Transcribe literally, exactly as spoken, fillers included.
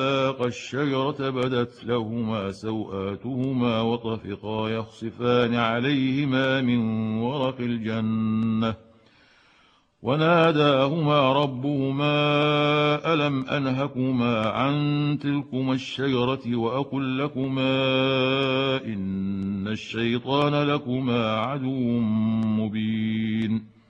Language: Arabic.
ذاقا الشجرة بدت لهما سوآتهما وطفقا يخصفان عليهما من ورق الجنة وناداهما ربهما ألم أنهكما عن تلكما الشجرة وأقل لكما إن الشيطان لكما عدو مبين